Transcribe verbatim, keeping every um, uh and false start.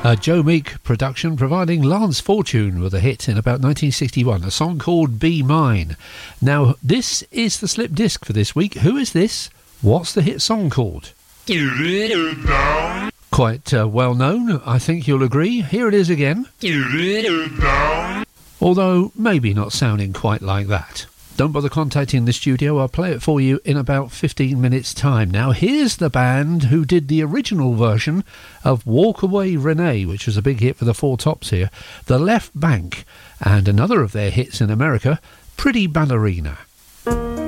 A Joe Meek production providing Lance Fortune with a hit in about nineteen sixty-one, a song called Be Mine. Now, this is the slip disc for this week. Who is this? What's the hit song called? Quite uh, well known, I think you'll agree. Here it is again. Although maybe not sounding quite like that. Don't bother contacting the studio, I'll play it for you in about fifteen minutes time. Now here's the band who did the original version of Walk Away Renee, which was a big hit for the Four Tops here, The Left Bank, and another of their hits in America, Pretty Ballerina.